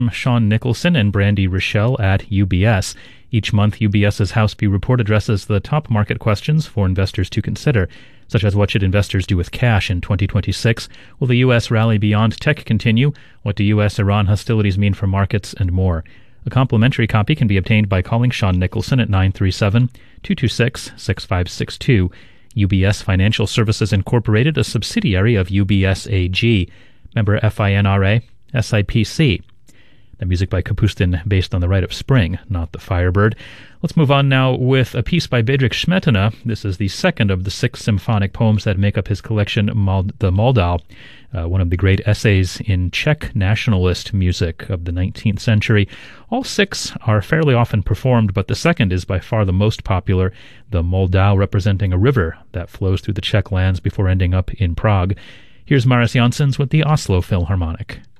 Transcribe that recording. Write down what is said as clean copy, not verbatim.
Sean Nicholson and Brandy Rochelle at UBS. Each month, UBS's House View report addresses the top market questions for investors to consider, such as what should investors do with cash in 2026? Will the U.S. rally beyond tech continue? What do U.S.-Iran hostilities mean for markets? And more. A complimentary copy can be obtained by calling Sean Nicholson at 937-226-6562. UBS Financial Services Incorporated, a subsidiary of UBS AG. Member FINRA, SIPC. The music by Kapustin, based on the Rite of Spring, not the Firebird. Let's move on now with a piece by Bedřich Smetana. This is the second of the 6 symphonic poems that make up his collection, the Moldau, one of the great essays in Czech nationalist music of the 19th century. All 6 are fairly often performed, but the second is by far the most popular, the Moldau representing a river that flows through the Czech lands before ending up in Prague. Here's Mariss Jansons with the Oslo Philharmonic.